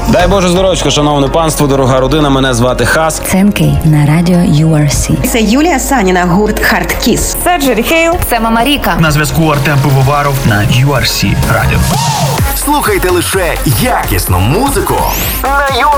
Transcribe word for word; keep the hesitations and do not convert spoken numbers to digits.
Дай Боже здоров'ячка, шановне панство, дорога родина, мене звати Хас. Цинкий на радіо ю ар сі. Це Юлія Саніна, гурт Hard Kiss. Це Джері Хейл. Це Мама Ріка. На зв'язку Артем Пивоваров на ю ар сі Радіо. Слухайте лише якісну музику на ю